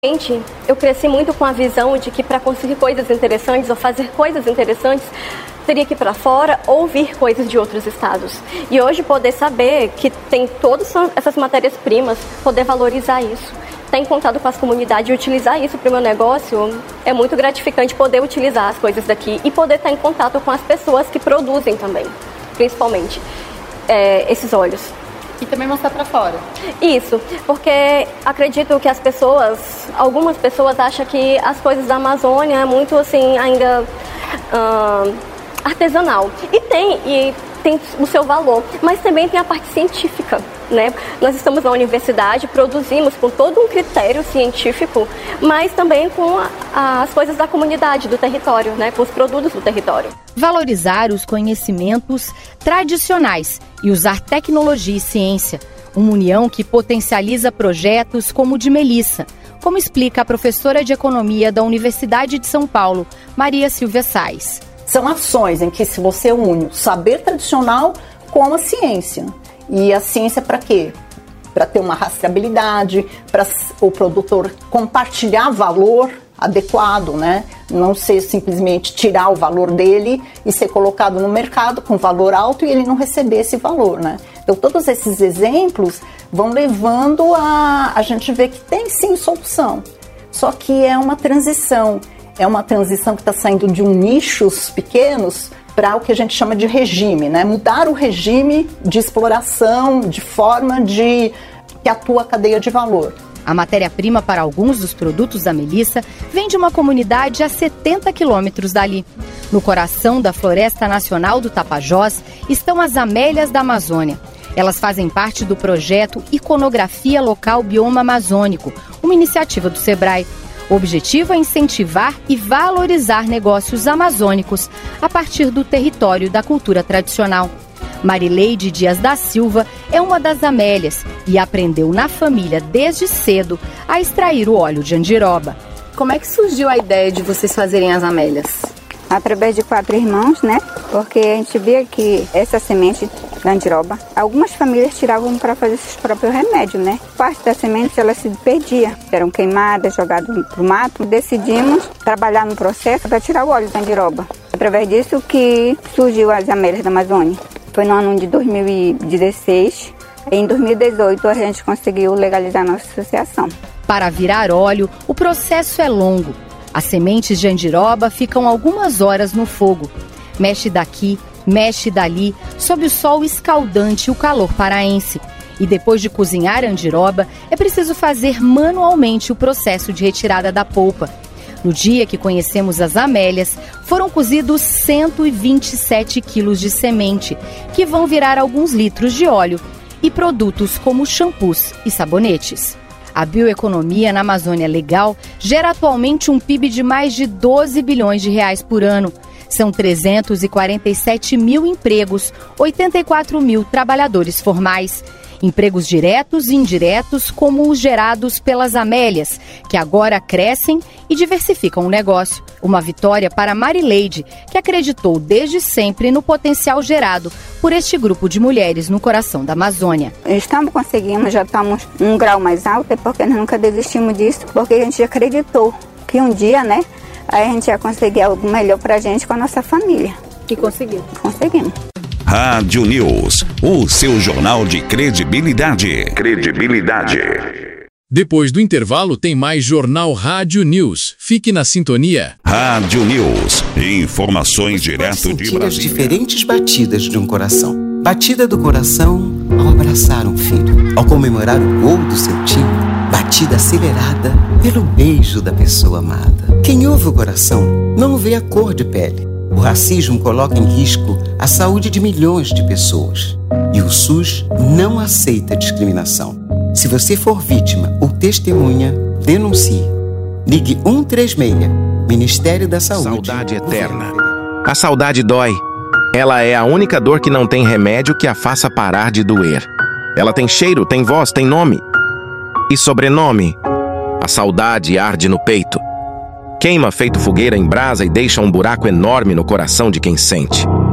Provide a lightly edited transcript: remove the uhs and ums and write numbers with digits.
Eu cresci muito com a visão de que para conseguir coisas interessantes ou fazer coisas interessantes, teria que ir para fora ou ouvir coisas de outros estados. E hoje poder saber que tem todas essas matérias-primas, poder valorizar isso, estar em contato com as comunidades e utilizar isso para o meu negócio, é muito gratificante poder utilizar as coisas daqui e poder estar em contato com as pessoas que produzem também, principalmente esses óleos. E também mostrar para fora. Isso, porque acredito que algumas pessoas acham que as coisas da Amazônia é muito assim, ainda artesanal. E tem o seu valor, mas também tem a parte científica, né? Nós estamos na universidade, produzimos com todo um critério científico, mas também com as coisas da comunidade, do território, né? Com os produtos do território. Valorizar os conhecimentos tradicionais e usar tecnologia e ciência. Uma união que potencializa projetos como o de Melissa, como explica a professora de Economia da Universidade de São Paulo, Maria Silvia Sais. São ações em que se você une o saber tradicional com a ciência. E a ciência para quê? Para ter uma rastreabilidade, para o produtor compartilhar valor adequado, né? Não ser simplesmente tirar o valor dele e ser colocado no mercado com valor alto e ele não receber esse valor, né? Então todos esses exemplos vão levando a gente ver que tem sim solução, só que é uma transição que está saindo de nichos pequenos para o que a gente chama de regime, né? Mudar o regime de exploração, de forma que atua a cadeia de valor. A matéria-prima para alguns dos produtos da Melissa vem de uma comunidade a 70 quilômetros dali. No coração da Floresta Nacional do Tapajós estão as Amélias da Amazônia. Elas fazem parte do projeto Iconografia Local Bioma Amazônico, uma iniciativa do Sebrae. O objetivo é incentivar e valorizar negócios amazônicos a partir do território da cultura tradicional. Marileide Dias da Silva é uma das Amélias e aprendeu na família desde cedo a extrair o óleo de andiroba. Como é que surgiu a ideia de vocês fazerem as Amélias? Através de 4 irmãos, né? Porque a gente via que essa semente da andiroba, algumas famílias tiravam para fazer seus próprios remédios, né? Parte da semente ela se perdia, eram queimadas, jogadas pro mato. Decidimos trabalhar no processo para tirar o óleo da andiroba. Através disso que surgiu as Amélias da Amazônia. Foi no ano de 2016. Em 2018 a gente conseguiu legalizar a nossa associação. Para virar óleo, o processo é longo. As sementes de andiroba ficam algumas horas no fogo. Mexe daqui, mexe dali, sob o sol escaldante e o calor paraense. E depois de cozinhar a andiroba, é preciso fazer manualmente o processo de retirada da polpa. No dia que conhecemos as Amélias, foram cozidos 127 quilos de semente, que vão virar alguns litros de óleo, e produtos como shampoos e sabonetes. A bioeconomia na Amazônia Legal gera atualmente um PIB de mais de 12 bilhões de reais por ano. São 347 mil empregos, 84 mil trabalhadores formais. Empregos diretos e indiretos, como os gerados pelas Amélias, que agora crescem e diversificam o negócio. Uma vitória para Marileide, que acreditou desde sempre no potencial gerado por este grupo de mulheres no coração da Amazônia. Estamos conseguindo, já estamos um grau mais alto, porque nós nunca desistimos disso, porque a gente acreditou que um dia, né, aí a gente ia conseguir algo melhor para a gente com a nossa família. E conseguimos. Conseguimos. Rádio News, o seu jornal de credibilidade. Depois do intervalo tem mais Jornal Rádio News. Fique na sintonia. Rádio News, informações direto de Brasília. As diferentes batidas de um coração. Batida do coração ao abraçar um filho, ao comemorar o gol do seu time. Batida acelerada pelo beijo da pessoa amada. Quem ouve o coração não vê a cor de pele. O racismo coloca em risco a saúde de milhões de pessoas. E o SUS não aceita discriminação. Se você for vítima ou testemunha, denuncie. Ligue 136, Ministério da Saúde. Saudade eterna. A saudade dói. Ela é a única dor que não tem remédio que a faça parar de doer. Ela tem cheiro, tem voz, tem nome. E sobrenome. A saudade arde no peito. Queima feito fogueira em brasa e deixa um buraco enorme no coração de quem sente.